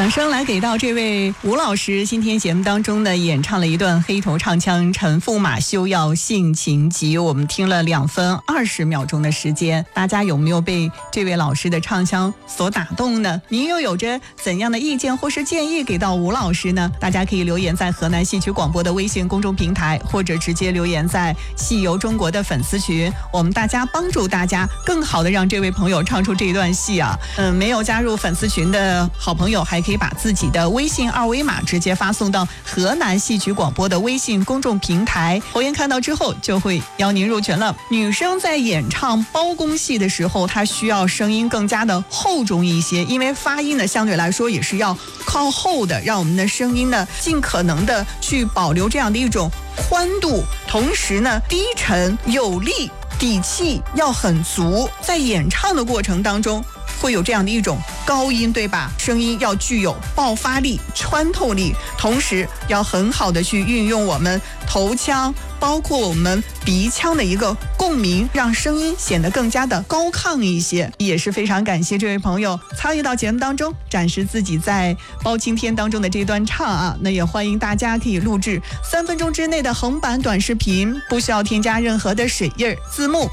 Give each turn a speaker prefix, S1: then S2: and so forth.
S1: 掌声来给到这位吴老师今天节目当中呢演唱了一段黑头唱腔《陈驸马休要性情急》，我们听了2分20秒钟的时间，大家有没有被这位老师的唱腔所打动呢？您又有着怎样的意见或是建议给到吴老师呢？大家可以留言在河南戏曲广播的微信公众平台，或者直接留言在戏游中国的粉丝群，我们大家帮助大家更好的让这位朋友唱出这一段戏啊。没有加入粉丝群的好朋友还可以把自己的微信2维码直接发送到河南戏曲广播的微信公众平台，侯岩看到之后就会邀您入群了。女生在演唱包公戏的时候，她需要声音更加的厚重一些，因为发音呢相对来说也是要靠后的，让我们的声音呢尽可能的去保留这样的一种宽度，同时呢低沉有力，底气要很足，在演唱的过程当中会有这样的一种高音，对吧？声音要具有爆发力、穿透力，同时要很好的去运用我们头腔，包括我们鼻腔的一个共鸣，让声音显得更加的高亢一些。也是非常感谢这位朋友参与到节目当中，展示自己在包青天当中的这段唱啊。那也欢迎大家可以录制3分钟之内的横版短视频，不需要添加任何的水印字幕。